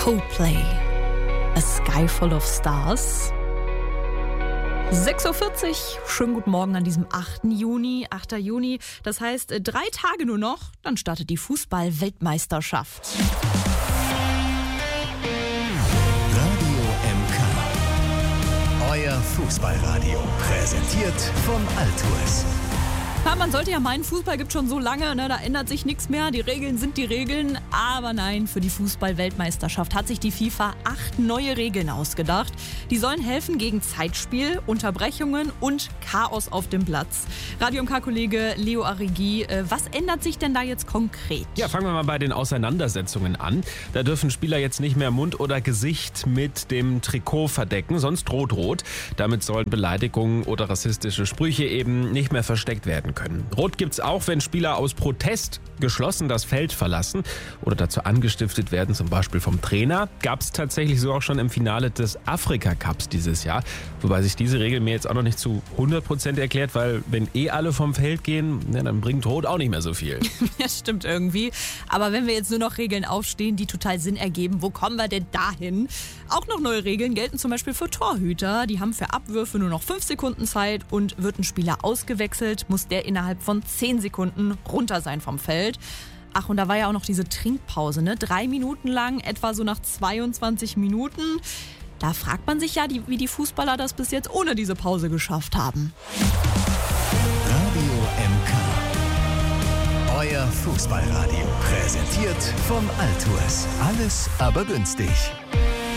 Coldplay, A Sky Full of Stars. 6.40 Uhr, schönen guten Morgen an diesem 8. Juni. Das heißt, 3 Tage nur noch, dann startet die Fußball-Weltmeisterschaft. Radio MK, euer Fußballradio, präsentiert vom Altours. Ja, man sollte ja meinen, Fußball gibt schon so lange, da ändert sich nichts mehr, die Regeln sind die Regeln. Aber nein, für die Fußball-Weltmeisterschaft hat sich die FIFA 8 neue Regeln ausgedacht. Die sollen helfen gegen Zeitspiel, Unterbrechungen und Chaos auf dem Platz. Radio MK-Kollege Leo Arrighi, was ändert sich denn da jetzt konkret? Ja, fangen wir mal bei den Auseinandersetzungen an. Da dürfen Spieler jetzt nicht mehr Mund oder Gesicht mit dem Trikot verdecken, sonst droht rot. Damit sollen Beleidigungen oder rassistische Sprüche eben nicht mehr versteckt werden können. Rot gibt's auch, wenn Spieler aus Protest geschlossen das Feld verlassen oder dazu angestiftet werden, zum Beispiel vom Trainer. Gab's tatsächlich so auch schon im Finale des Afrika-Cups dieses Jahr. Wobei sich diese Regel mir jetzt auch noch nicht zu 100% erklärt, weil wenn alle vom Feld gehen, dann bringt Rot auch nicht mehr so viel. Ja, stimmt irgendwie. Aber wenn wir jetzt nur noch Regeln aufstehen, die total Sinn ergeben, wo kommen wir denn dahin? Auch noch neue Regeln gelten zum Beispiel für Torhüter. Die haben für Abwürfe nur noch 5 Sekunden Zeit und wird ein Spieler ausgewechselt, muss der innerhalb von 10 Sekunden runter sein vom Feld. Ach, und da war ja auch noch diese Trinkpause, 3 Minuten lang, etwa so nach 22 Minuten. Da fragt man sich ja, wie die Fußballer das bis jetzt ohne diese Pause geschafft haben. Radio MK, euer Fußballradio, präsentiert vom Altours. Alles aber günstig.